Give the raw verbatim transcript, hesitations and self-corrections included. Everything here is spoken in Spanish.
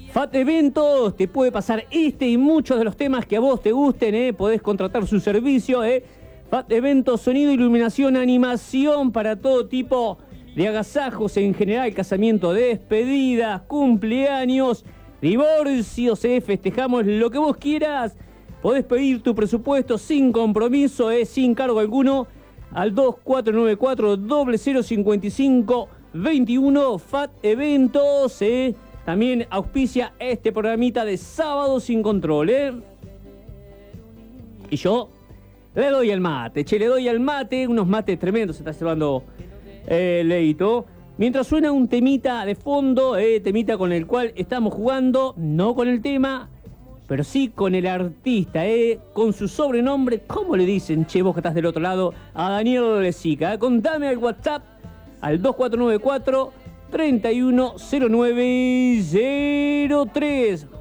Fat Eventos te puede pasar este y muchos de los temas que a vos te gusten, ¿eh? Podés contratar su servicio, ¿eh? Fat Eventos, sonido, iluminación, animación para todo tipo de agasajos en general, casamiento, despedidas, cumpleaños, divorcios, ¿eh? Festejamos lo que vos quieras. Podés pedir tu presupuesto sin compromiso, ¿eh? Sin cargo alguno, al dos cuatro nueve cuatro, cero cero cinco cinco, dos uno. Fat Eventos, ¿eh? También auspicia este programita de Sábado Sin Control, ¿eh? Y yo le doy al mate, che, le doy al mate, unos mates tremendos se está llevando eh, Leito. Mientras suena un temita de fondo, eh, temita con el cual estamos jugando, no con el tema, pero sí con el artista, eh, con su sobrenombre. ¿Cómo le dicen, che, vos que estás del otro lado, a Daniel Lezica? Eh? Contame al WhatsApp al dos cuatro nueve cuatro, tres uno cero nueve cero tres.